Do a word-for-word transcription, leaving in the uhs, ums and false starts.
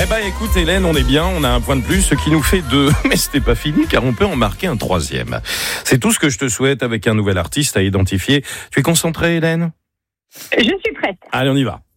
bah écoute Hélène, on est bien, on a un point de plus, ce qui nous fait deux. Mais c'était pas fini car on peut en marquer un troisième. C'est tout ce que je te souhaite avec un nouvel artiste à identifier. Tu es concentrée Hélène ? Je suis prête. Allez, on y va.